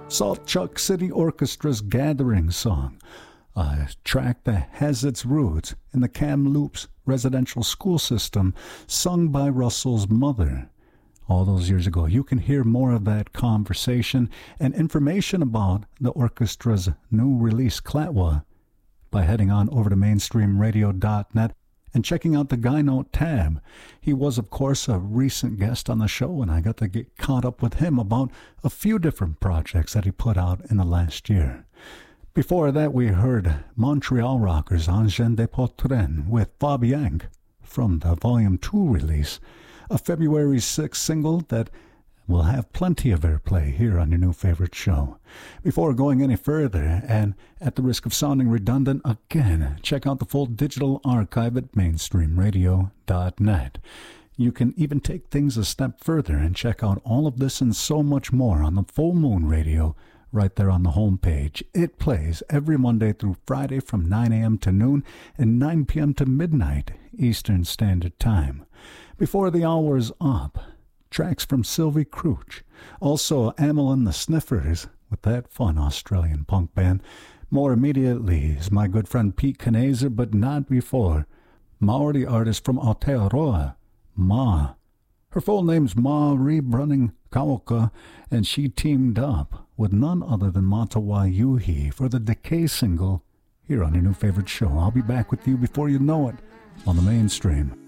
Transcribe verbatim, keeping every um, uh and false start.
Salt Chuck City Orchestra's Gathering Song, a track that has its roots in the Kamloops residential school system, sung by Russell's mother all those years ago. You can hear more of that conversation and information about the orchestra's new release, Clatwa, by heading on over to mainstream radio dot net and checking out the Guy Note tab. He was, of course, a recent guest on the show, and I got to get caught up with him about a few different projects that he put out in the last year. Before that, we heard Montreal rockers Angèle Despotrins with Bob Yank from the Volume two release, a February sixth single that will have plenty of airplay here on your new favorite show. Before going any further, and at the risk of sounding redundant again, check out the full digital archive at mainstream radio dot net. You can even take things a step further and check out all of this and so much more on the Full Moon Radio right there on the homepage. It plays every Monday through Friday from nine a.m. to noon and nine p.m. to midnight Eastern Standard Time. Before the hour is up, tracks from Sylvie Crouch. Also, Amyl and the Sniffers with that fun Australian punk band. More immediately is my good friend Pete Knazer, but not before. Maori artist from Aotearoa, Ma. Her full name's Maori Brunning Kauka, and she teamed up with none other than Matawa Yuhi for the Decay single here on your new favorite show. I'll be back with you before you know it on the mainstream.